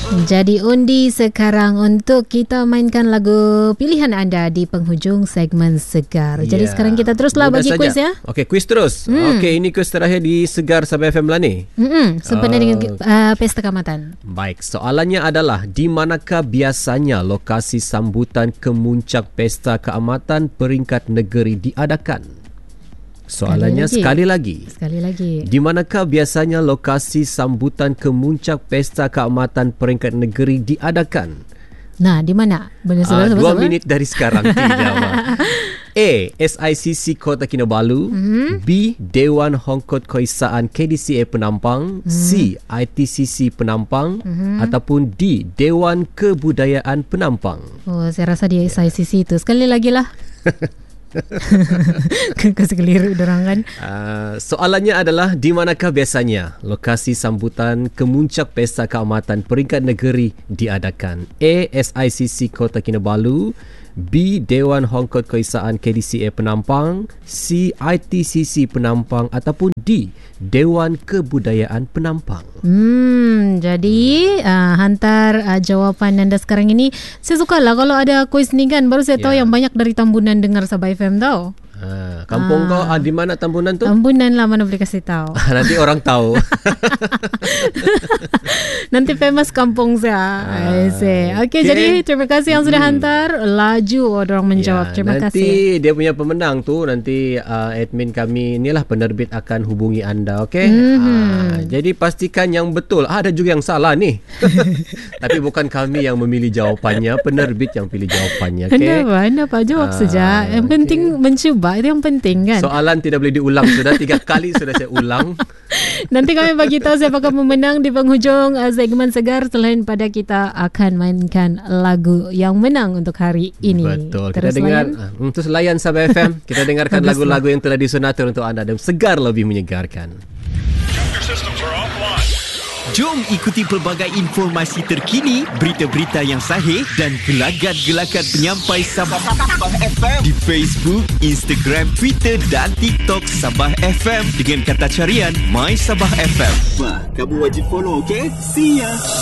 Jadi undi sekarang untuk kita mainkan lagu pilihan anda di penghujung segmen Segar. Jadi sekarang kita teruslah bagi kuis ya. Okey, kuis terus. Okey, ini kuis terakhir di Segar Sabah FM lah ni. Sempena dengan Pesta Kaamatan. Baik, soalannya adalah di manakah biasanya lokasi sambutan kemuncak Pesta Kaamatan peringkat negeri diadakan? Soalannya sekali lagi. Di manakah biasanya lokasi sambutan kemuncak Pesta Kaamatan peringkat negeri diadakan? Nah, di mana? 2 minit dari sekarang dijawab. A. SICC Kota Kinabalu. B. Dewan Hongkod Keisaan KDCA Penampang. C. ITCC Penampang. Ataupun D. Dewan Kebudayaan Penampang. Oh, saya rasa di SICC itu. Sekali lagi lah. Kasih keliru dorang kan. Soalannya adalah di manakah biasanya lokasi sambutan kemuncak Pesta Kaamatan peringkat negeri diadakan? A. SICC Kota Kinabalu. B. Dewan Hongkod Keisaan KDCA Penampang. C. ITCC Penampang. Ataupun D. Dewan Kebudayaan Penampang. Jadi hantar jawapan anda sekarang ini. Saya suka lah kalau ada kuis ni kan. Baru saya tahu yang banyak dari Tambunan dengar Sabah FM tau. Kampung kau di mana Tambunan tu? Tambunan lah, mana boleh kasih tahu. Nanti orang tahu. Nanti famous kampung saya. Okey, jadi terima kasih yang sudah hantar. Laju orang menjawab. Terima kasih. Nanti dia punya pemenang tu, nanti admin kami inilah penerbit akan hubungi anda, okey? Jadi pastikan yang betul. Ada juga yang salah ni. Tapi bukan kami yang memilih jawapannya, penerbit yang pilih jawapannya, okey? Kenapa jawab saja. Yang penting mencuba. Itu yang penting kan. Soalan tidak boleh diulang. Sudah 3 kali sudah saya ulang. Nanti kami bagi tahu siapa akan memenang di penghujung segmen Segar. Selain pada kita akan mainkan lagu yang menang untuk hari ini. Betul. Kita dengar terus layan Sabah FM. Kita dengarkan lagu-lagu yang telah disunatur untuk anda dan Segar lebih menyegarkan. Jom ikuti pelbagai informasi terkini, berita-berita yang sahih dan gelagat-gelagat penyampai Sabah FM di Facebook, Instagram, Twitter dan TikTok Sabah FM dengan kata carian My Sabah FM. Wah, kamu wajib follow, okey? See ya!